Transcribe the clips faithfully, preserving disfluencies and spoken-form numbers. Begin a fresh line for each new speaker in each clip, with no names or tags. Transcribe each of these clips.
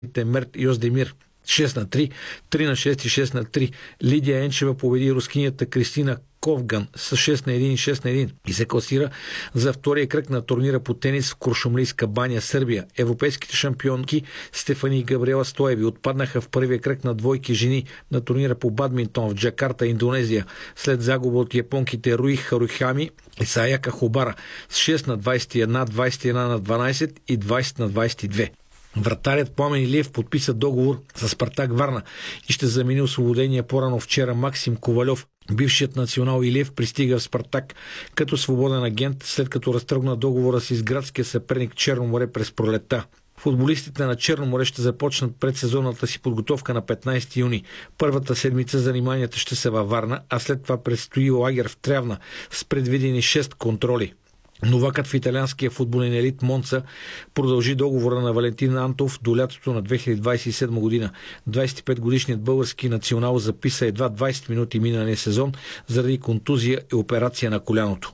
Темерт и Оздемир шест на три, три на шест и шест на три. Лидия Енчева победи рускинята Кристина Ковган с шест на едно и шест на едно и се класира за втория кръг на турнира по тенис в Куршумлийска баня, Сърбия. Европейските шампионки Стефани и Габриела Стоеви отпаднаха в първия кръг на двойки жени на турнира по бадминтон в Джакарта, Индонезия, след загуба от японките Руи Харухами и Саяка Хобара с шест на двадесет и едно, двадесет и едно на дванадесет и двадесет на двадесет и две. Вратарят Пламен Илиев подписа договор с Спартак Варна и ще замени освободения по-рано вчера Максим Ковалев. Бившият национал Илиев пристига в Спартак като свободен агент, след като разтръгна договора си с градския съперник Черно море през пролетта. Футболистите на Черно море ще започнат предсезонната си подготовка на петнадесети юни. Първата седмица заниманията ще са във Варна, а след това предстои лагер в Трявна с предвидени шест контроли. Новакът в италианския футболен елит Монца продължи договора на Валентин Антов до лятото на две хиляди двадесет и седма година. двадесет и пет годишният български национал записа едва двадесет минути миналия сезон заради контузия и операция на коляното.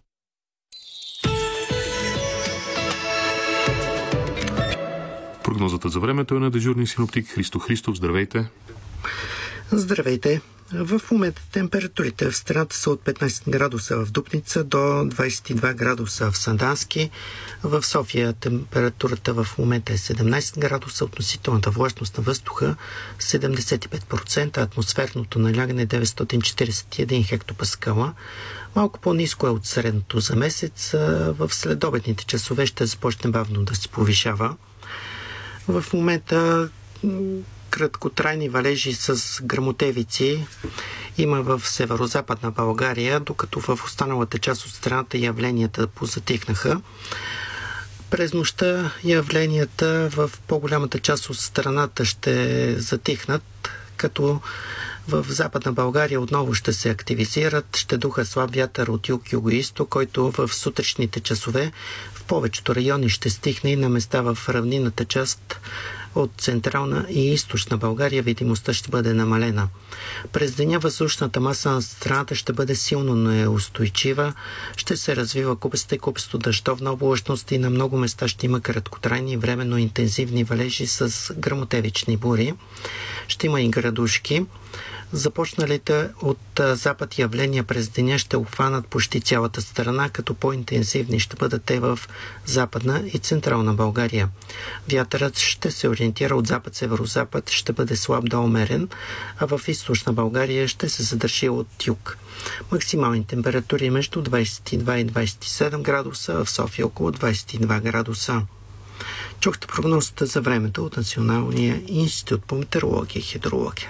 Прогнозата за времето е на дежурния синоптик Христо Христов. Здравейте!
Здравейте! В момента температурите в страната са от петнадесет градуса в Дупница до двадесет и два градуса в Сандански. В София температурата в момента е седемнадесет градуса, относителната влажност на въздуха седемдесет и пет процента, атмосферното налягане деветстотин четиридесет и един хектопаскала. Малко по-ниско е от средното за месец. В следобедните часове ще започне бавно да се повишава. В момента краткотрайни валежи с гръмотевици има в северо-западна България, докато в останалата част от страната явленията позатихнаха. През нощта явленията в по-голямата част от страната ще затихнат, като в Западна България отново ще се активизират, ще духа слаб вятър от юг-юго-исток, който в сутрешните часове в повечето райони ще стихне и на места в равнинната част от централна и източна България видимостта ще бъде намалена. През деня въздушната маса на страната ще бъде силно неустойчива, ще се развива купеста и купесто дъждовна облачност и на много места ще има краткотрайни и временно интензивни валежи с гръмотевични бури. Ще има и градушки. Започналите от запад явления през деня ще обхванат почти цялата страна, като по-интензивни ще бъдат те в Западна и Централна България. Вятърът ще се ориентира от запад-северозапад, ще бъде слаб до умерен, а в Източна България ще се задържи от юг. Максимални температури между двадесет и два и двадесет и седем градуса, а в София около двадесет и два градуса. Чухте прогнозата за времето от Националния институт по метеорология и хидрология.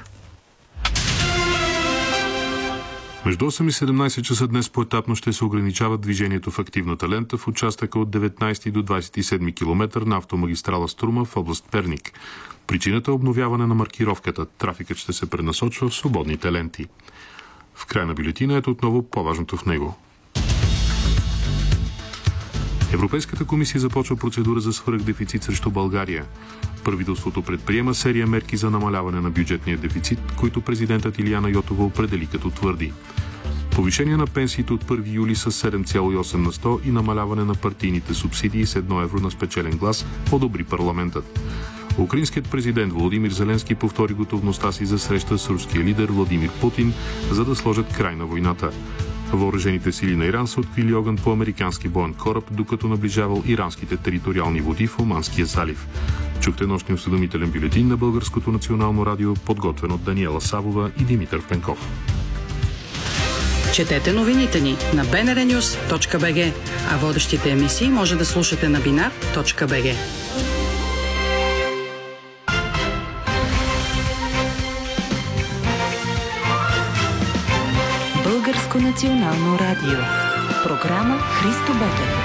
Между осем и седемнадесет часа днес поетапно ще се ограничава движението в активната лента в участъка от деветнадесети до двадесет и седми километър на автомагистрала Струма в област Перник. Причината е обновяване на маркировката. Трафикът ще се пренасочва в свободните ленти. В края на бюлетина ето отново по-важното в него. Европейската комисия започва процедура за свръхдефицит срещу България. Правителството предприема серия мерки за намаляване на бюджетния дефицит, които президентът Илияна Йотова определи като твърди. Повишение на пенсиите от първи юли с седем цяло и осем на сто и намаляване на партийните субсидии с едно евро на спечелен глас одобри парламентът. Украинският президент Володимир Зеленски повтори готовността си за среща с руския лидер Владимир Путин, за да сложат край на войната. Въоръжените сили на Иран са открили огън по американски боен кораб, докато наближавал иранските териториални води в Оманския залив. Чухте нощния осведомителен бюлетин на Българското национално радио, подготвен от Даниела Савова и Димитър Пенков.
Четете новините ни на би ен ар нюз точка би джи, а водещите емисии може да слушате на бинар точка би джи.
Българско национално радио. Програма Христо Ботев.